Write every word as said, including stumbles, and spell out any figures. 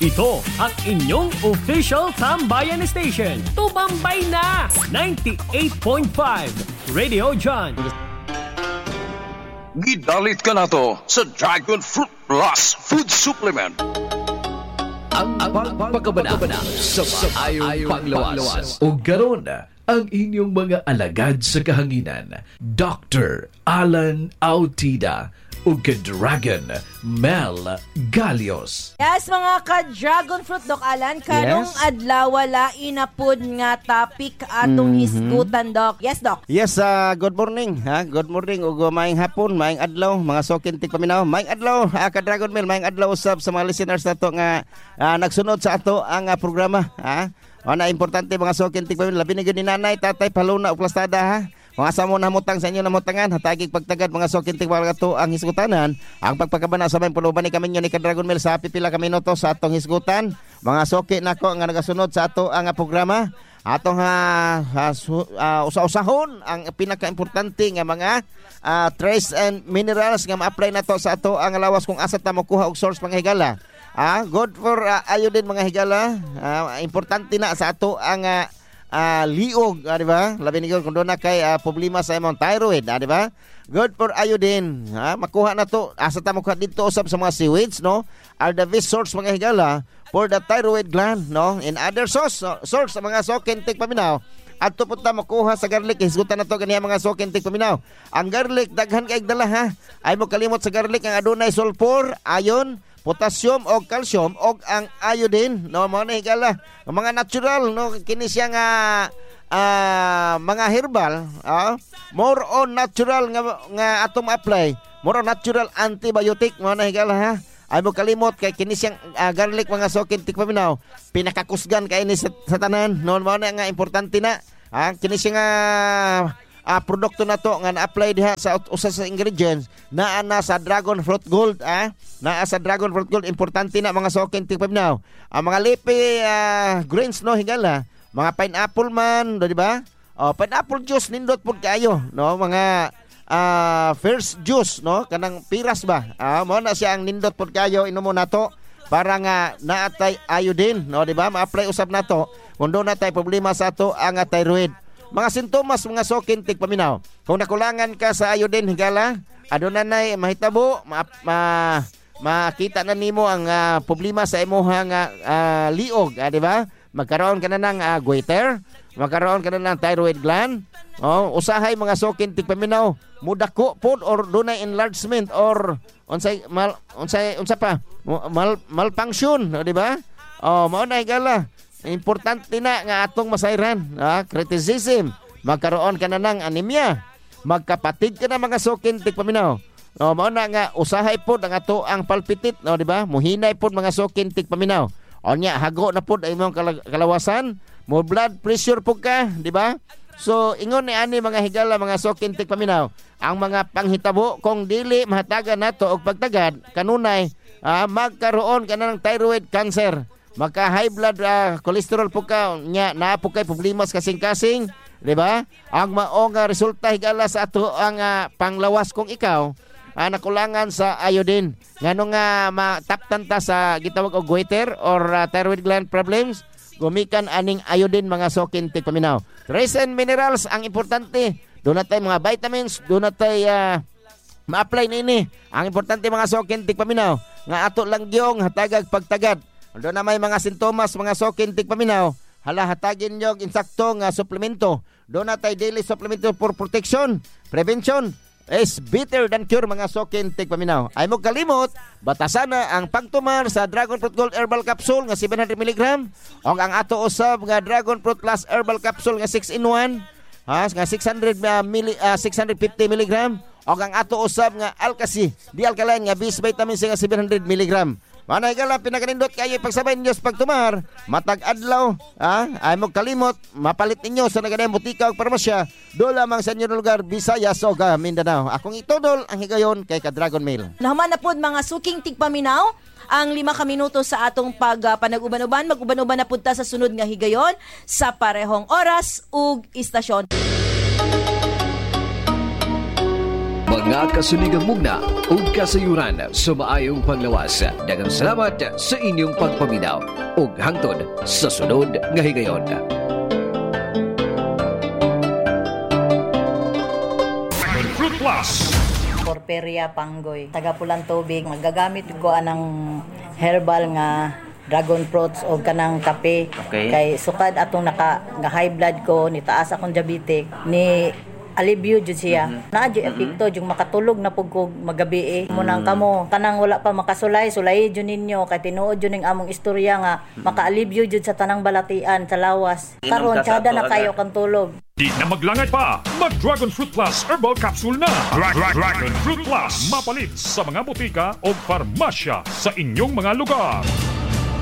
Ito ang inyong official Tambayan Station. Tumambay na! ninety-eight point five Radio John. Gidalit ka na to sa Dragon Fruit Plus Food Supplement. Ang pagpagabana sa maayong panglawas. O garon ang inyong mga alagad sa kahanginan. Doctor Alan Autida o ka-Dragon Mel Galios. Yes, mga ka-Dragon Fruit, Doc Alan. Kanong yes. adlaw wala inapod nga topic atong mm-hmm. hisgutan, Doc. Yes, Doc. Yes, uh, good morning. Ha? Good morning ug maayong hapon, maayong adlaw, mga sokintik paminaw. Maayong adlaw, uh, ka-Dragon Mel, maayong adlaw usab sa mga listeners nato nga uh, nagsunod sa ato ang uh, programa. Ha? Ana importante mga sokintik paminaw, labi na gid ni nanay, tatay, paluna ug plastada, ha. Mga samo namutang sa inyo namutangan, hatagig pagtagad mga sokintik mga to ang hisgutanan. Ang pagpagkabana sa may puluban ni kami nyo ni ka-Dragon Mel sa pipila ka minuto sa atong hisgutan. Mga soki nako nga nagasunod sa ato ang programa. Atong ha, ha uh, usa-usahon ang pinaka-importante nga mga uh, trace and minerals nga ma-apply nato sa ato ang lawas kung asa ta makuha og source mga higala. Ah, good for uh, iodine mga higala. Uh, importante na sa ato ang uh, Uh, liog, ah, di ba? Labi ni kung doon na kay uh, problema sa imong thyroid, ah, di ba? Good for iodine. Ha? Makuha na to. Asa ta makuha dito usab sa mga seaweeds, no? Are the best source mga higala for the thyroid gland, no? In other source, so, source sa mga sokintik paminaw. At to punta makuha sa garlic. Hisgutan na to ganiya mga sokintik paminaw. Ang garlic, daghan kaig dala, ha? Ay mo kalimot sa garlic ang adunay sulfur, iron, potassium o calcium o ang iodine, no, mga nahigala mga natural, no, kini siya nga uh, mga herbal, uh, more on natural nga, nga atong apply, more on natural antibiotic, mga nahigala, ha. Ay mo kalimot kay kini siyang uh, garlic mga sokintik paminaw, pinakakusgan kay ni sa, sa tanan, no, mga nga importante na, ha, kini siya nga uh, produkto na to nga na-apply diha sa usa sa ingredients naa na sa Dragon Fruit Gold, ah naa sa Dragon Fruit Gold. Importante na mga sokintik paminaw ang mga leafy uh, greens, no, higala mga pineapple man, do, di ba? Oh, pineapple juice nindot pud kayo, no, mga uh, first juice, no, kanang piras ba, ah mo na siya ang nindot pud kayo, inumo nato para nga naatay iodine, no, di ba? Ma-apply usab nato kung doon natay problema sa ato ang uh, thyroid. Mga sintomas mga sokintik paminaw. Kung nakulangan ka sa iodine higala, adunay mahitabo, ma, ma, makita na nimo ang uh, problema sa imuhang uh, liog, ah, di ba? Magkaroon ka na ng uh, goiter, magkaroon ka na ng thyroid gland. Oh, usahay mga sokintik paminaw, mudako pod or dunay enlargement or unsay mal unsay unsa pa mal, malfunction, di ba? Oh, mao na higala. Importante na nga atong masayran, ha? Criticism, magkaroon ka na ng anemia, magkapatid ka na mga sokintik paminaw. No, mao na nga usahay pod ang ato ang palpitit, no, di ba? Muhinay pod mga sokintik paminaw. Onya hago na pod ay imong kalawasan, mo blood pressure pod ka, di ba? So ingon ni ani mga higala mga sokintik paminaw, ang mga panghitabo kung dili mahatagan nato og pagtagad kanunay, ah, magkaroon ka na ng thyroid cancer. Magka high blood uh, cholesterol po ka nya na po kay problema sa kasing-kasing, di ba? Ang maong uh, resulta higala sa ato ang uh, panglawas kung ikaw uh, nakulangan sa iodine. Ngano nga uh, mataptan ta sa gitawag og goiter or uh, thyroid gland problems, gumikan aning iodine mga sokintik paminaw. Trace and minerals ang importante. Doon natay mga vitamins, doon natay uh, ma-apply nini. Ang importante mga sokintik paminaw nga ato lang gyong hatagag pagtagad. Doon na may mga sintomas, mga sokintik paminaw, hala hatagin nyo insakto nga suplemento. Doon na tayo daily supplemento for protection, prevention is better than cure mga sokintik paminaw. Ay mo kalimot, batasan na ang pagtumar sa Dragon Fruit Gold Herbal Capsule nga seven hundred milligrams o ang ato usab nga Dragon Fruit Plus Herbal Capsule nga six in one, ha, nga six hundred fifty milligrams o ang ato usab nga Alkaci, di alkaline nga bis vitamin C nga seven hundred milligrams. Manay gala pinakanindot kayo pagsabay ninyo sa pagtumar, matag adlaw, ha? Ay mo kalimot, mapalit ninyo sa naganay butika o parmasya, do lamang sa inyong lugar, Visayas o Mindanao. Akong itudol ang higayon kay ka-Dragon Mel. Nahuman na po mga suking tigpaminaw, ang lima ka minuto sa atong pag uh, panag-uban-uban, mag-uban-uban na punta sa sunod nga higayon sa parehong oras ug istasyon. mga kasuligang mugna ug kasayuran sa maayong panglawas. Daghang salamat sa inyong pagpaminaw ug hangtod sa sunod nga higayon. Fruit Plus. Porperia Panggoy, taga Pulang Tubig. Magagamit ko anang herbal nga dragon fruits o kanang kape. Okay. Kay sukad atong naka nga high blood ko, ni taas akong diabetic, ni alibyo jud siya. Mm-hmm. Naa jud epekto jud makatulog na pug kog magabi eh. Mm-hmm. Munang kamo kanang wala pa makasulay, sulay jud ninyo kay tinuod jud ning among istorya nga mm-hmm. makaalibyo jud sa tanang balatian sa lawas. Karon kada na kayo kang tulog. Di na maglangay pa, mag-Dragon Fruit Plus Herbal Capsule na. Dra- Dra- Dragon Fruit Plus, mapalit sa mga butika o farmasya sa inyong mga lugar.